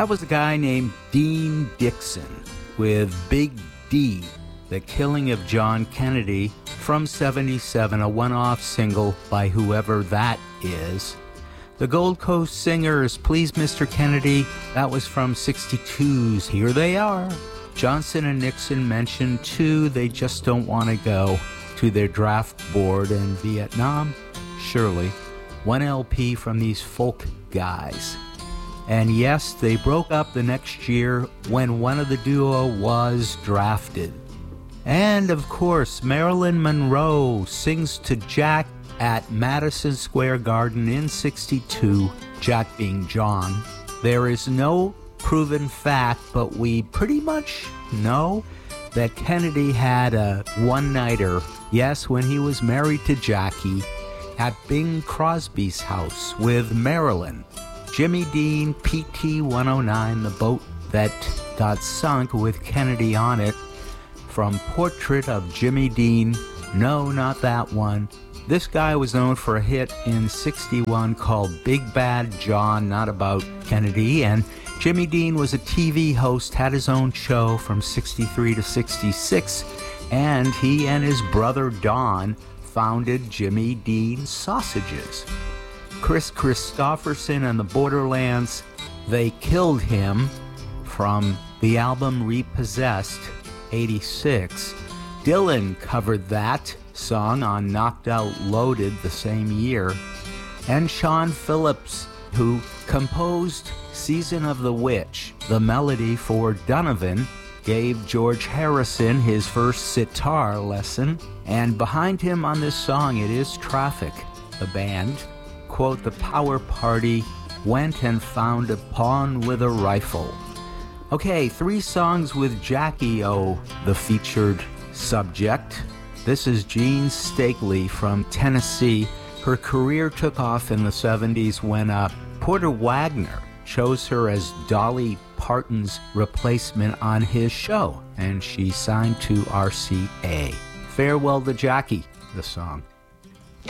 That was a guy named Dean Dixon with Big D, The Killing of John Kennedy, from 77, a one-off single by whoever that is. The Gold Coast Singers, Please Mr. Kennedy, that was from 62's Here They Are. Johnson and Nixon mentioned too, they just don't want to go to their draft board in Vietnam. Surely, one LP from these folk guys. And yes, they broke up the next year when one of the duo was drafted. And of course, Marilyn Monroe sings to Jack at Madison Square Garden in 62, Jack being John. There is no proven fact, but we pretty much know that Kennedy had a one-nighter, yes, when he was married to Jackie, at Bing Crosby's house with Marilyn. Jimmy Dean, PT-109, the boat that got sunk with Kennedy on it, from Portrait of Jimmy Dean. No, not that one. This guy was known for a hit in 61 called Big Bad John, not about Kennedy, and Jimmy Dean was a TV host, had his own show from 63 to 66, and he and his brother Don founded Jimmy Dean Sausages. Chris Christopherson and the Borderlands, They Killed Him, from the album Repossessed, 86. Dylan covered that song on Knocked Out Loaded the same year. And Sean Phillips, who composed Season of the Witch, the melody for Donovan, gave George Harrison his first sitar lesson. And behind him on this song, it is Traffic, the band. Quote, the power party went and found a pawn with a rifle. Okay, 3 songs with Jackie O, the featured subject. This is Jean Stakely from Tennessee. Her career took off in the 70s when Porter Wagner chose her as Dolly Parton's replacement on his show, and she signed to RCA. Farewell to Jackie, the song.